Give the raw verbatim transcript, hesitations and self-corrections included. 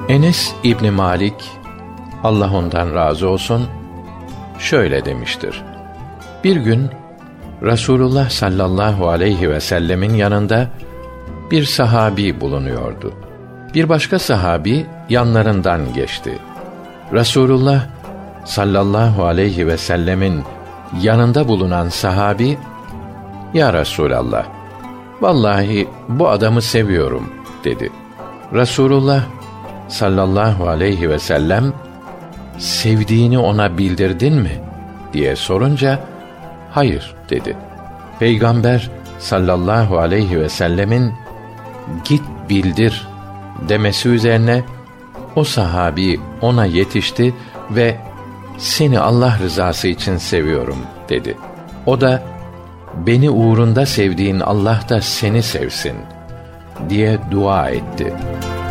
Enes İbni Malik, Allah ondan razı olsun, şöyle demiştir: Bir gün Resulullah sallallahu aleyhi ve sellemin yanında bir sahabi bulunuyordu. Bir başka sahabi yanlarından geçti. Resulullah sallallahu aleyhi ve sellemin yanında bulunan sahabi, "Ya Resulallah, vallahi bu adamı seviyorum," dedi. Resulullah sallallahu aleyhi ve sellem, "Sevdiğini ona bildirdin mi?" diye sorunca, "Hayır," dedi. Peygamber sallallahu aleyhi ve sellemin, "Git bildir," demesi üzerine o sahabi ona yetişti ve "Seni Allah rızası için seviyorum," dedi. O da, "Beni uğrunda sevdiğin Allah da seni sevsin," diye dua etti.